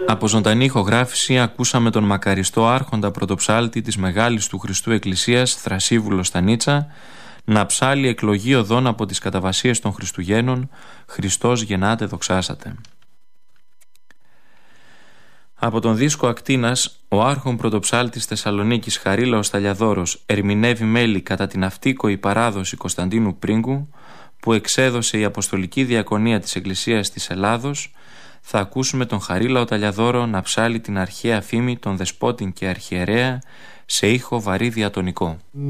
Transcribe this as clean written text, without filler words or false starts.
Από ζωντανή ηχογράφηση ακούσαμε τον μακαριστό άρχοντα πρωτοψάλτη της Μεγάλης του Χριστού Εκκλησίας Θρασίβουλο Στανίτσα να ψάλει εκλογή οδών από τις καταβασίες των Χριστουγέννων «Χριστός γεννάτε δοξάσατε». Από τον δίσκο Ακτίνας, ο άρχον πρωτοψάλτης Θεσσαλονίκης Χαρίλαος Ταλιαδόρος ερμηνεύει μέλη κατά την αυτοίκοη παράδοση Κωνσταντίνου Πρίγκου που εξέδωσε η Αποστολική Διακονία της Εκκλησίας της Ελλάδος. Θα ακούσουμε τον Χαρίλαο Ταλιαδόρο να ψάλει την αρχαία φήμη των Δεσπότην και Αρχιερέα σε ήχο βαρύ διατονικό.